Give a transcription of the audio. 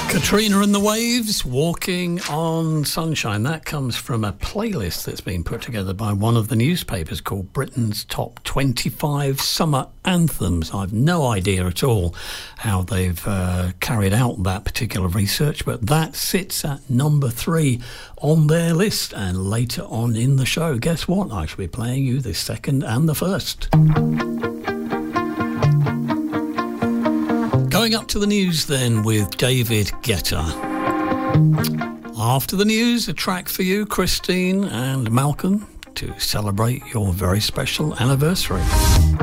Katrina and the Waves, Walking on Sunshine. That comes from a playlist that's been put together by one of the newspapers called Britain's Top 25 Summer Anthems. I've no idea at all how they've carried out that particular research, but that sits at number 3 on their list. And later on in the show, guess what? I shall be playing you the second and the first. Going up to the news then with David Guetta. After the news, a track for you, Christine and Malcolm, to celebrate your very special anniversary.